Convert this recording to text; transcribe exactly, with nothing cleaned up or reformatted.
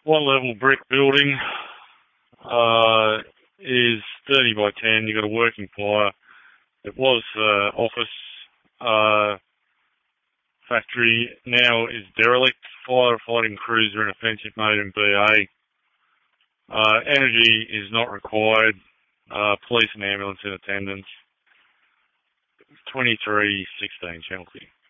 One level brick building uh, is thirty by ten. You've got a working fire. It was uh, office uh, factory. Now is derelict. Firefighting crews are in offensive mode in B A. Uh, energy is not required. Uh, police and ambulance in attendance. twenty-three sixteen Chelsea.